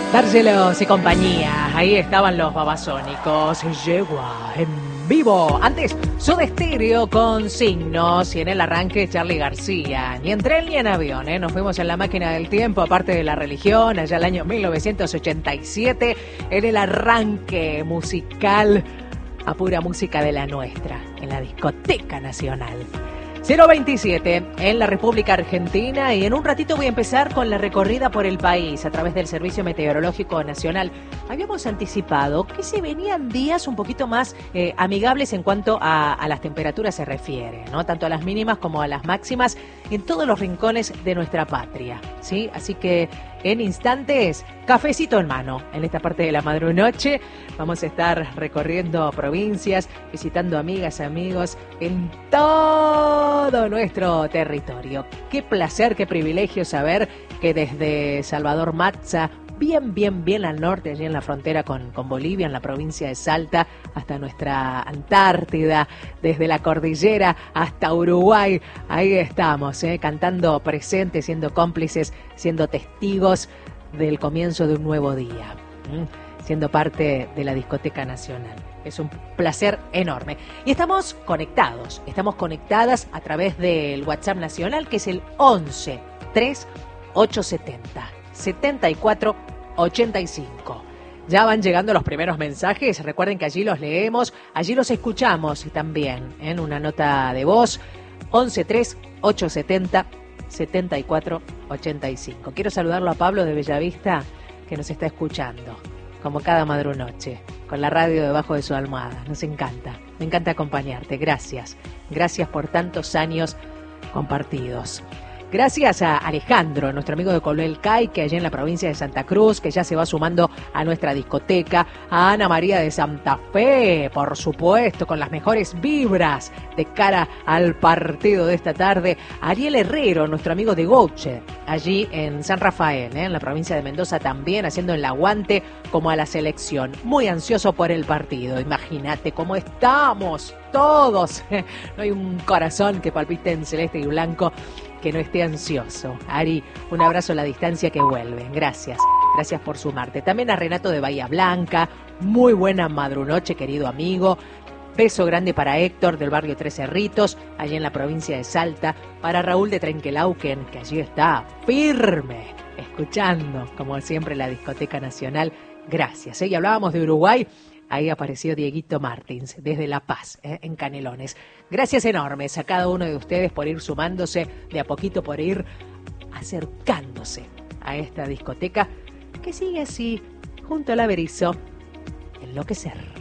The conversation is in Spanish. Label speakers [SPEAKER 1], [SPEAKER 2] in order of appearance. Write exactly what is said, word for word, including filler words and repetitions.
[SPEAKER 1] Dárselos y compañía, ahí estaban los Babasónicos, Yegua en vivo. Antes, Soda Stereo con Signos y en el arranque Charly García. Ni en tren ni en avión, ¿eh? Nos fuimos en la máquina del tiempo, aparte de la religión, allá el año mil novecientos ochenta y siete, en el arranque musical a pura música de la nuestra, en la Discoteca Nacional. cero veintisiete en la República Argentina y en un ratito voy a empezar con la recorrida por el país a través del Servicio Meteorológico Nacional. Habíamos anticipado que se venían días un poquito más eh, amigables en cuanto a, a las temperaturas se refiere, ¿no? Tanto a las mínimas como a las máximas en todos los rincones de nuestra patria, ¿sí? Así que en instantes, cafecito en mano. En esta parte de la madrunoche vamos a estar recorriendo provincias, visitando amigas, amigos en todo nuestro territorio. Qué placer, qué privilegio saber que desde Salvador Matza, bien, bien, bien al norte, allí en la frontera con, con Bolivia, en la provincia de Salta, hasta nuestra Antártida, desde la cordillera hasta Uruguay, ahí estamos, ¿eh? Cantando presentes, siendo cómplices, siendo testigos del comienzo de un nuevo día, ¿eh? Siendo parte de la Discoteca Nacional. Es un placer enorme. Y estamos conectados, estamos conectadas a través del WhatsApp nacional, que es el once tres ocho setenta setenta y cuatro ochenta y cinco. Ya van llegando los primeros mensajes, recuerden que allí los leemos, allí los escuchamos también en una nota de voz, once tres ocho setenta setenta y cuatro ochenta y cinco. Quiero saludarlo a Pablo de Bellavista, que nos está escuchando, como cada madrunoche, con la radio debajo de su almohada. Nos encanta, me encanta acompañarte, gracias, gracias por tantos años compartidos. Gracias a Alejandro, nuestro amigo de Colel Cay, que allá en la provincia de Santa Cruz, que ya se va sumando a nuestra discoteca. A Ana María de Santa Fe, por supuesto, con las mejores vibras de cara al partido de esta tarde. A Ariel Herrero, nuestro amigo de Goche, allí en San Rafael, ¿eh? En la provincia de Mendoza también, haciendo el aguante como a la selección. Muy ansioso por el partido. Imagínate cómo estamos todos. No hay un corazón que palpite en celeste y blanco que no esté ansioso. Ari, un abrazo a la distancia que vuelven. Gracias, gracias por sumarte. También a Renato de Bahía Blanca, muy buena madrunoche, querido amigo. Beso grande para Héctor del barrio Tres Cerritos, allí en la provincia de Salta. Para Raúl de Trenquelauquen, que allí está firme, escuchando, como siempre, la Discoteca Nacional. Gracias. ¿eh? Y hablábamos de Uruguay. Ahí apareció Dieguito Martins, desde La Paz, ¿eh? en Canelones. Gracias enormes a cada uno de ustedes por ir sumándose, de a poquito por ir acercándose a esta discoteca que sigue así, junto al Averizo, enloquecer.